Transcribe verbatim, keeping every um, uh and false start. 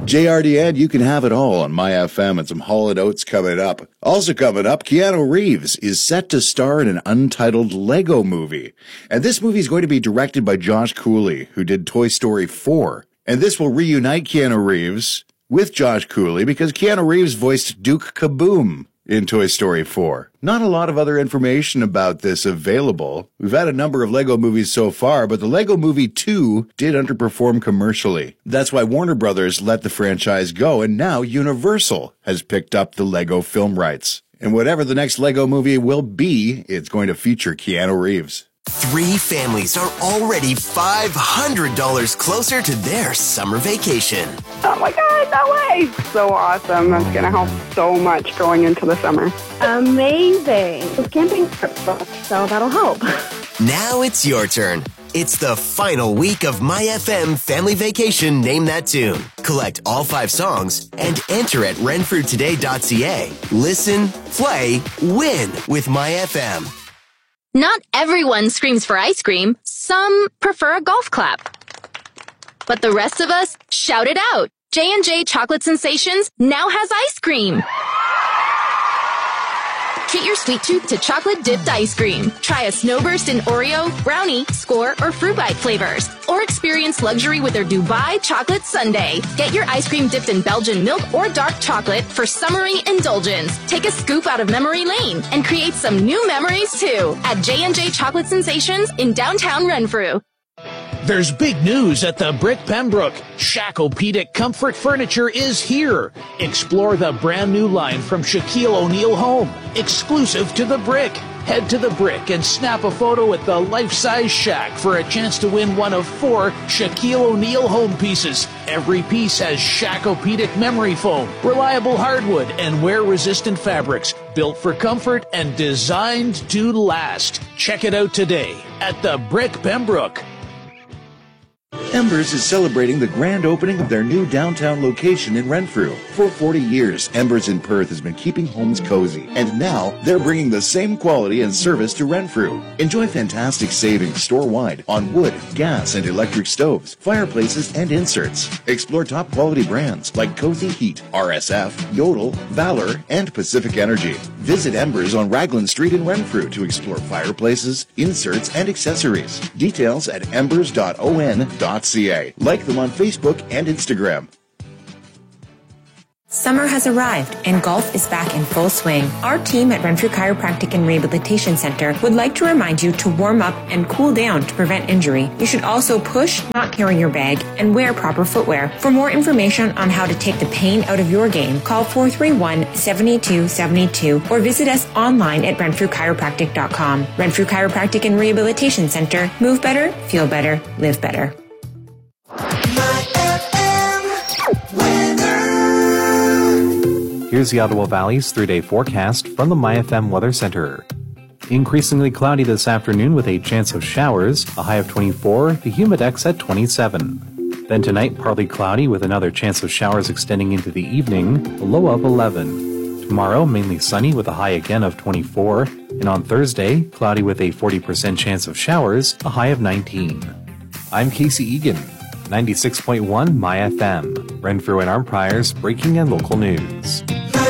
J R D N, you can have it all on My F M and some Hall and Oates coming up. Also coming up, Keanu Reeves is set to star in an untitled Lego movie. And this movie is going to be directed by Josh Cooley, who did Toy Story four. And this will reunite Keanu Reeves with Josh Cooley because Keanu Reeves voiced Duke Kaboom in Toy Story four. Not a lot of other information about this available. We've had a number of Lego movies so far, but the Lego Movie two did underperform commercially. That's why Warner Brothers let the franchise go, and now Universal has picked up the Lego film rights. And whatever the next Lego movie will be, it's going to feature Keanu Reeves. Three families are already five hundred dollars closer to their summer vacation. Oh my God, no way! So awesome. That's going to help so much going into the summer. Amazing. It's camping trip booked, so that'll help. Now it's your turn. It's the final week of My F M Family Vacation Name That Tune. Collect all five songs and enter at renfrew today dot c a. Listen, play, win with My F M. Not everyone screams for ice cream. Some prefer a golf clap. But the rest of us shout it out. J and J Chocolate Sensations now has ice cream. Treat your sweet tooth to chocolate-dipped ice cream. Try a Snowburst in Oreo, Brownie, Score, or Fruit Bite flavors. Or experience luxury with their Dubai Chocolate Sundae. Get your ice cream dipped in Belgian milk or dark chocolate for summery indulgence. Take a scoop out of memory lane and create some new memories, too, at J and J Chocolate Sensations in downtown Renfrew. There's big news at the Brick Pembroke. Shacklopedic Comfort Furniture is here. Explore the brand new line from Shaquille O'Neal Home, exclusive to the Brick. Head to the Brick and snap a photo at the life-size shack for a chance to win one of four Shaquille O'Neal home pieces. Every piece has Shacklopedic memory foam, reliable hardwood, and wear-resistant fabrics, built for comfort and designed to last. Check it out today at the Brick Pembroke. Embers is celebrating the grand opening of their new downtown location in Renfrew. For forty years, Embers in Perth has been keeping homes cozy, and now they're bringing the same quality and service to Renfrew. Enjoy fantastic savings store-wide on wood, gas, and electric stoves, fireplaces, and inserts. Explore top quality brands like Cozy Heat, R S F, Yodel, Valor, and Pacific Energy. Visit Embers on Raglan Street in Renfrew to explore fireplaces, inserts, and accessories. Details at embers dot o n dot c a. Like them on Facebook and Instagram. Summer has arrived and golf is back in full swing. Our team at Renfrew Chiropractic and Rehabilitation Center would like to remind you to warm up and cool down to prevent injury. You should also push, not carry your bag, and wear proper footwear. For more information on how to take the pain out of your game, call four three one, seven two seven two or visit us online at renfrew chiropractic dot com. Renfrew Chiropractic and Rehabilitation Center. Move better, feel better, live better. Here's the Ottawa Valley's three-day forecast from the My F M Weather Center. Increasingly cloudy this afternoon with a chance of showers, a high of twenty-four, the humidex at twenty-seven. Then tonight, partly cloudy with another chance of showers extending into the evening, a low of eleven. Tomorrow, mainly sunny with a high again of twenty-four. And on Thursday, cloudy with a forty percent chance of showers, a high of nineteen. I'm Casey Egan, ninety-six point one My F M, Renfrew and Arnprior's breaking and local news.